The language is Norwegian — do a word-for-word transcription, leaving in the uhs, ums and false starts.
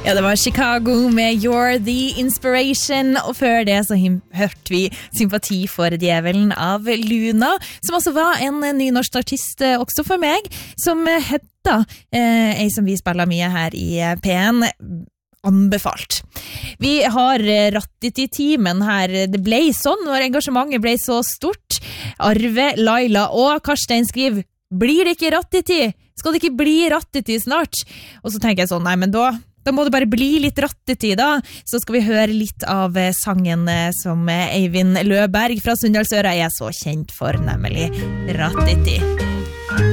Ja, det var Chicago med You're the Inspiration, og før det så hørte vi Sympati for djevelen av Luna, som også var en ny norsk artist også for meg, som hette eh, ei som vi spiller mye her i P N, anbefalt. Vi har rattet i timen her, det ble sånn når engasjementet ble så stort. Arve, Laila og Karstein skriver, blir det ikke rattet i? Skal det ikke bli rattet i snart? Og så tenker jeg sånn, nei, men da Da må det bare bli litt rattetid da, så skal vi høre litt av sangen som Eivind Løberg fra Sunndalsøra er så kjent for, nemlig Rattetid.